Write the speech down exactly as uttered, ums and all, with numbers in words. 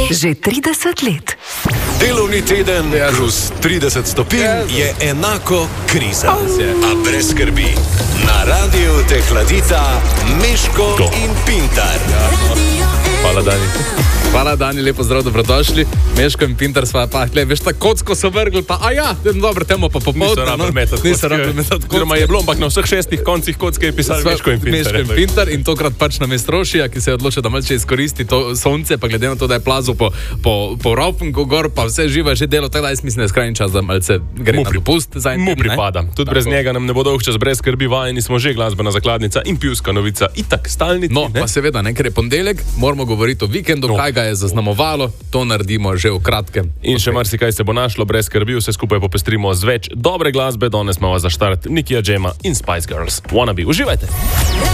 Že trideset let. Delovni teden plus trideset stopinj je enako kriza. A brez skrbi. Na radiju te hladita Meško in Pintar. Hvala, Dani. Hvala, Dani, lepo zdrav, dobrodošli. Meško in Pintar sva pa, gled, veš, ta kocko so vrgli, pa a ja, dobro, temo pa popoldne. Niso rabili metati. Niso rabili metati kocke. Oziroma je bilo, ampak na vseh šestih koncih kocke je pisali Meško in Pintar. Meško in Pintar in tokrat pač na mest Rošija, ki se je odločil, da malce izkoristi to sonce, pa glede na to, da je plazil po, po, po Raupenku gor, pa vse živo je že delo, tako da jaz mislim, da je skrajni čas, da malce gre na dopust. Mu pripada. Tudi brez njega nam ne bo dolg čas, brez skrbi, vajeni smo že glasbena zakladnica in pivska novica, itak stalnici. No, ne? Pa seveda, ne, ker je ponedeljek, moramo govoriti o vikendu, no. Kaj ga je zaznamovalo, to naredimo že v kratkem. In še marsikaj se bo našlo, brez skrbi, vse skupaj popestrimo z več dobre glasbe, danes smo vas za štart Nikija Džema in Spice Girls. Wanna be, uživajte!